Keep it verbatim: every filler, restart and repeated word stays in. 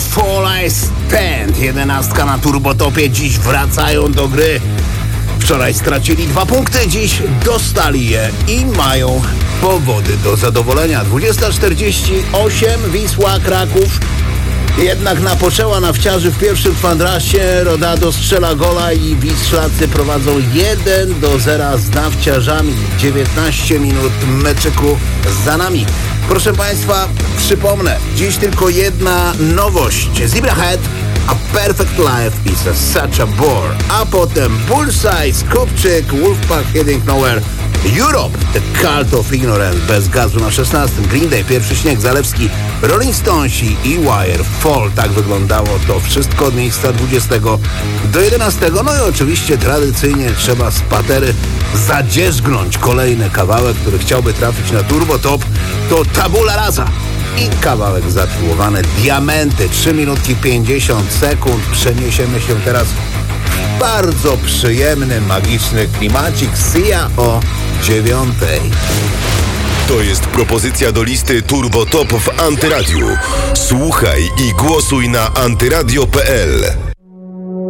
Fall I Stand. Jedenastka na Turbotopie. Dziś wracają do gry. Wczoraj stracili dwa punkty, dziś dostali je i mają powody do zadowolenia. dwudziesta czterdzieści osiem, Wisła Kraków. Jednak napoczęła nawciarzy w pierwszym kwadransie. Rodado strzela gola i Wiślacy prowadzą jeden do zera z nawciarzami. dziewiętnaście minut meczyku za nami. Proszę Państwa, przypomnę, dziś tylko jedna nowość. Zebrahead, A Perfect Life is a such a bore. A potem Bullseye, Skupczyk, Wolfpack Heading Nowhere, Europe, The Cult of Ignorance, bez gazu na szesnastym, Green Day, Pierwszy śnieg, Zalewski, Rolling Stonesi i Wire Fall. Tak wyglądało to wszystko od miejsca dwudziestego do jedenastego. No i oczywiście tradycyjnie trzeba z patery zadzierzgnąć kolejny kawałek, który chciałby trafić na Turbotop. To Tabula Rasa i kawałek zatytułowany Diamenty. trzy minutki pięćdziesiąt sekund. Przeniesiemy się teraz w bardzo przyjemny, magiczny klimacik. Sia o dziewiątej. To jest propozycja do listy Turbo Top w Antyradiu. Słuchaj i głosuj na antyradio kropka pe el.